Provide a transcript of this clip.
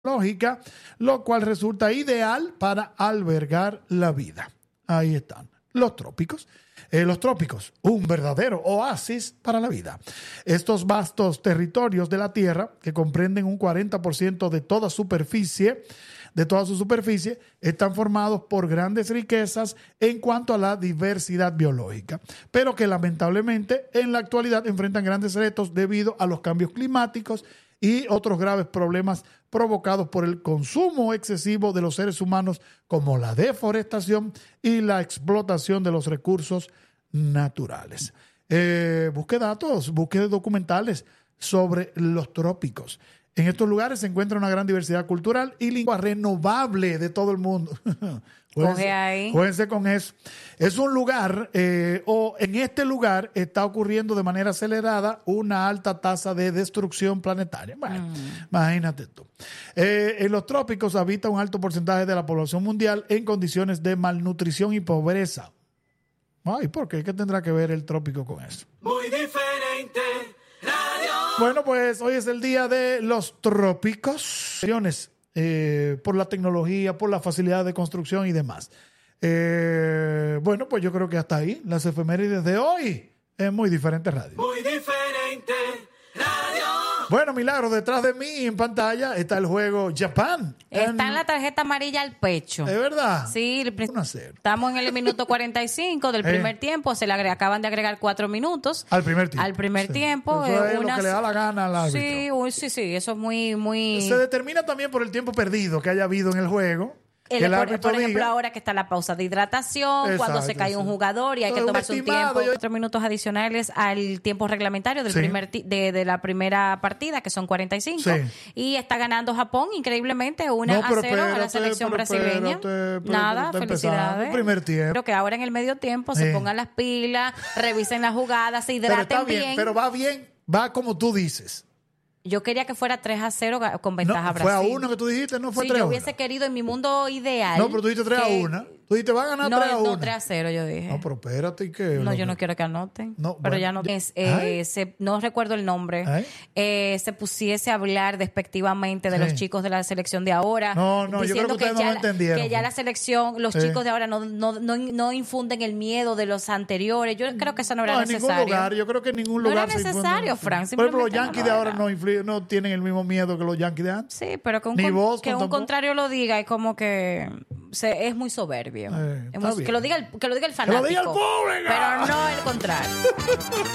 lógica, lo cual resulta ideal para albergar la vida. Ahí están, los trópicos. Los trópicos, un verdadero oasis para la vida. Estos vastos territorios de la Tierra, que comprenden un 40% de toda su superficie, están formados por grandes riquezas en cuanto a la diversidad biológica, pero que lamentablemente en la actualidad enfrentan grandes retos debido a los cambios climáticos y otros graves problemas provocados por el consumo excesivo de los seres humanos, como la deforestación y la explotación de los recursos naturales. Busque datos, busque documentales sobre los trópicos. En estos lugares se encuentra una gran diversidad cultural y lingua renovable de todo el mundo. Jueguense con eso. Es un lugar, en este lugar está ocurriendo de manera acelerada una alta tasa de destrucción planetaria. Bueno, imagínate tú. En los trópicos habita un alto porcentaje de la población mundial en condiciones de malnutrición y pobreza. Ay, ¿por qué? ¿Qué tendrá que ver el trópico con eso? Muy diferente. Bueno, pues hoy es el día de los trópicos. Por la tecnología, por la facilidad de construcción y demás. Bueno, pues yo creo que hasta ahí las efemérides de hoy es Muy Diferente Radio. Muy diferente radio. Bueno, Milagro, detrás de mí en pantalla está el juego Japan. Está en la tarjeta amarilla al pecho. ¿Es verdad? Sí. 1-0. Estamos en el minuto 45 del primer tiempo. Acaban de agregar 4 minutos. Al primer tiempo. Al primer tiempo. Eso es lo que le da la gana al árbitro. Sí. Eso es muy... Se determina también por el tiempo perdido que haya habido en el juego. Por ejemplo, ahora que está la pausa de hidratación, cuando se cae un jugador y hay que tomarse un tiempo, 4 minutos adicionales al tiempo reglamentario del de la primera partida, que son 45. Sí. Y está ganando Japón increíblemente 1-0 a la selección brasileña. Nada, felicidades. Primer tiempo. Pero que ahora en el medio tiempo se pongan las pilas, revisen la jugada, se hidraten bien. Pero va bien, va como tú dices. Yo quería que fuera 3-0 con ventaja Brasil. Fue a 1 que tú dijiste, no fue 3-1. Yo hubiese querido en mi mundo ideal. No, pero tú dijiste 3-1. Tú dijiste, va a ganar 3-1. No, 3-0 yo dije. No, pero espérate, ¿y qué? No, yo no quiero que anoten. No, pero bueno, ya no. No recuerdo el nombre. Se pusiese a hablar despectivamente de los chicos de la selección de ahora. No, yo creo que ustedes no lo entendieron. Que ya la selección, los chicos de ahora no infunden el miedo de los anteriores. Yo creo que eso no era necesario. En ningún lugar. Yo creo que en ningún lugar. No era necesario, Frank. Por ejemplo, los Yankees de ahora no tienen el mismo miedo que los Yankees de antes. Sí, pero que un contrario lo diga es como que es muy soberbio. Que lo diga el fanático. Que lo diga el público. Pero no el contrario.